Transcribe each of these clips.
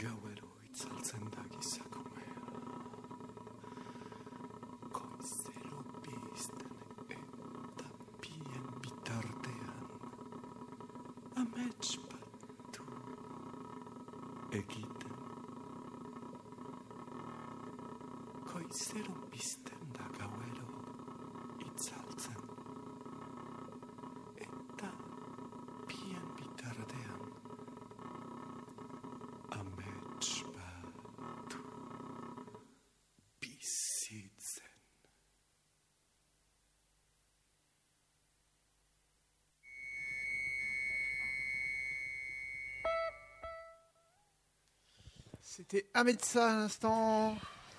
gauero itzaltzen da gizakumea. Goizero pizten eta bien bitartean. Amets bat du egiten. Goizero pizten da gauero itzaltzen eta bien bitartean. Amets bat du bizitzen. C'était Ametsa à l'instant.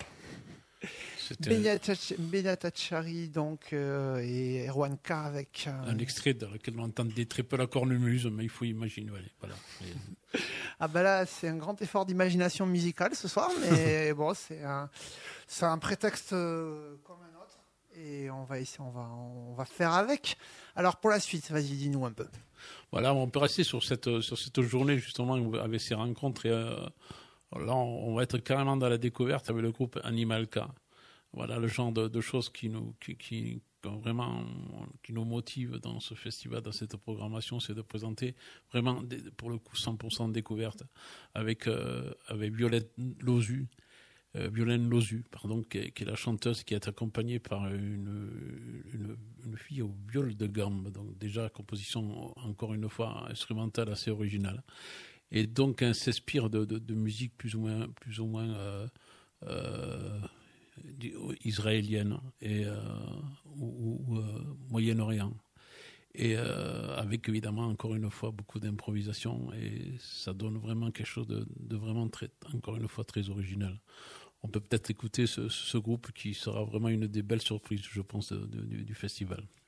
Benyat Achari donc et Erwan K avec un extrait dans lequel on entendait très peu la cornemuse, mais il faut imaginer. Voilà. Ah ben là, c'est un grand effort d'imagination musicale ce soir, mais bon, c'est un prétexte comme un autre, et on va faire avec. Alors pour la suite, vas-y, dis-nous un peu. Voilà, on peut rester sur cette journée justement avec ces rencontres. Et là, on va être carrément dans la découverte avec le groupe Animalka. Voilà le genre de choses qui nous motive dans ce festival, dans cette programmation, c'est de présenter vraiment pour le coup 100% de découverte avec Violaine Lozu, qui est la chanteuse, qui est accompagnée par une fille au viol de gamme, donc déjà composition encore une fois instrumentale assez originale, et donc elle s'inspire de musique plus ou moins israélienne et ou Moyen-Orient, et avec évidemment encore une fois beaucoup d'improvisation, et ça donne vraiment quelque chose de vraiment encore une fois très original. On peut peut-être écouter ce groupe qui sera vraiment une des belles surprises, je pense, du festival.